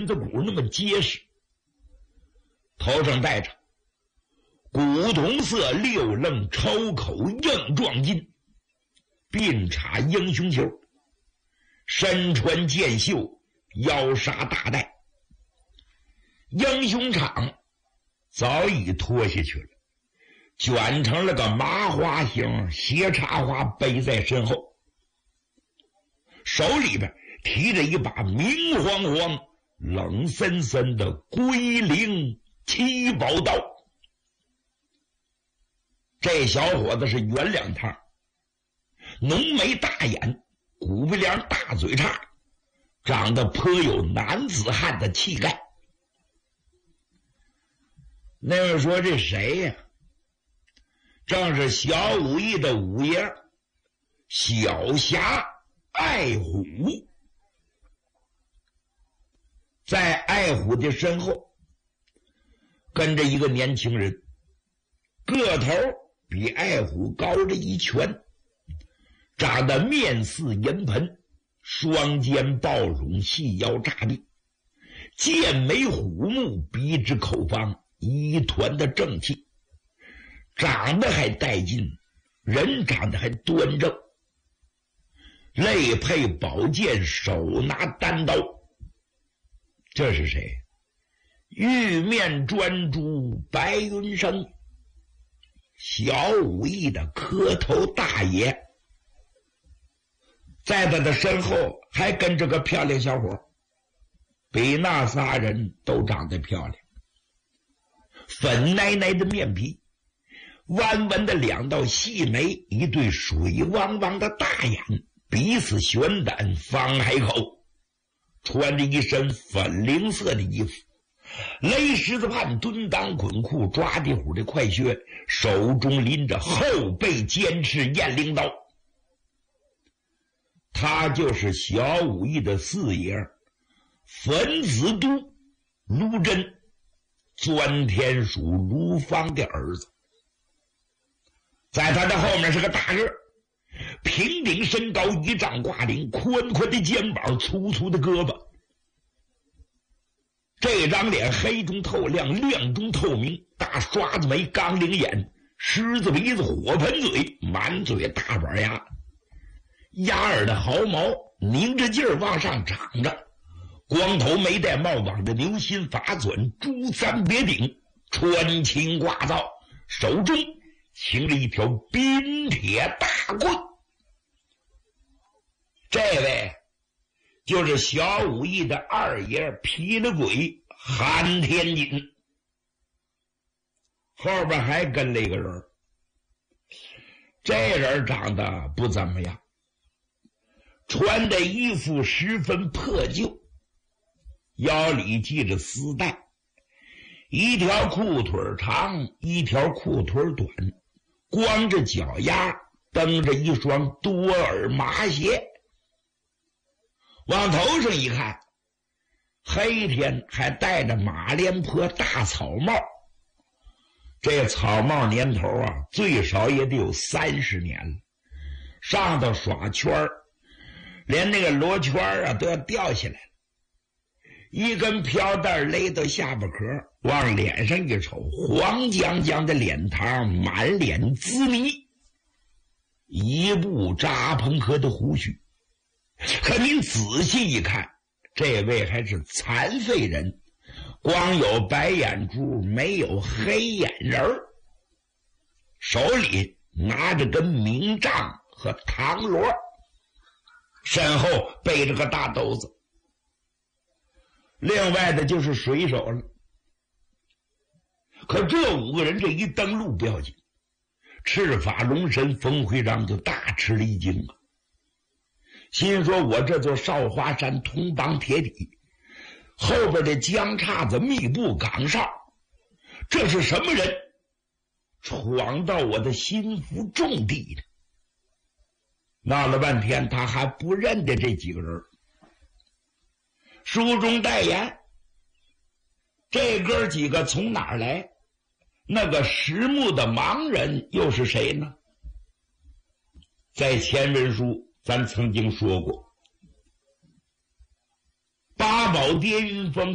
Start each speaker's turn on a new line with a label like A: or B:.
A: 子骨那么结实，头上戴着古铜色六棱超口硬壮金，鬓插英雄球，身穿剑袖，腰纱大带。英雄氅早已脱下去了，卷成了个麻花形，斜插花背在身后，手里边提着一把明晃晃冷森森的龟灵七宝刀。这小伙子是圆两趟，浓眉大眼，骨鼻梁大嘴叉，长得颇有男子汉的气概。那位说这谁呀？正是小武艺的五爷小侠爱虎。在爱虎的身后跟着一个年轻人，个头比爱虎高着一拳，长得面似银盆，双肩抱拢，细腰炸臂，剑眉虎目，鼻直口方，一团的正气，长得还带劲，人长得还端正，肋配宝剑，手拿单刀。这是谁？玉面专诸白云生，小武艺的磕头大爷。在他的身后还跟着个漂亮小伙，比那仨人都长得漂亮，粉奶奶的面皮，弯弯的两道细眉，一对水汪汪的大眼，鼻子悬胆，方海口，穿着一身粉绫色的衣服，勒狮子畔蹲裆捆裤，抓地虎的快靴，手中拎着后背尖刺雁翎刀。他就是小武艺的四爷粉子都卢真，钻天鼠卢芳的儿子。在他的后面是个大个，平顶身高1丈挂领，宽宽的肩膀，粗粗的胳膊。这张脸黑中透亮，亮中透明，大刷子眉，钢铃眼，狮子鼻子，火盆嘴，满嘴大板牙，鸭耳的毫毛拧着劲儿往上长着，光头没戴帽网的牛心法嘴，珠簪别顶，穿青挂皂，手中擎着一条冰铁大棍。这位就是小武艺的二爷劈了鬼韩天锦，后边还跟了一个人，这人长得不怎么样，穿的衣服十分破旧，腰里系着丝带，一条裤腿长，一条裤腿短，光着脚丫，蹬着一双多耳麻鞋。往头上一看，黑天还戴着马连坡大草帽，这草帽年头啊，最少也得有30年了，上头耍圈儿，连那个罗圈啊都要掉下来了，一根飘带勒到下巴壳，往脸上一瞅，黄浆浆的脸膛，满脸滋迷，一部扎朋克的胡须。可您仔细一看，这位还是残废人，光有白眼珠，没有黑眼仁儿，手里拿着根明杖和唐锣，身后背着个大兜子。另外的就是水手了。可这5个人这一登陆不要紧，赤发龙神冯辉章就大吃了一惊啊，心说我这座少华山铜帮铁底，后边的江叉子密布岗哨，这是什么人闯到我的心腹重地呢？闹了半天他还不认得这几个人。书中代言，这哥几个从哪儿来？那个石木的盲人又是谁呢？在前文书咱曾经说过，八宝跌云峰